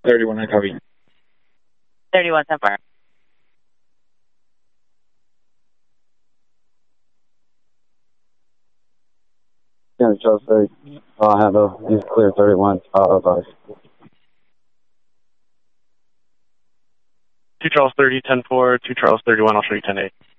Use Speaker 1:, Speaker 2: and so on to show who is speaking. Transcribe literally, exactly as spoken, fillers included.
Speaker 1: thirty-one, I copy.
Speaker 2: thirty-one, ten four.
Speaker 3: Yeah, Charles thirty. I'll handle. He's clear thirty-one. Uh, bye.
Speaker 4: two Charles thirty, ten four, two Charles thirty-one, I'll show you ten eight.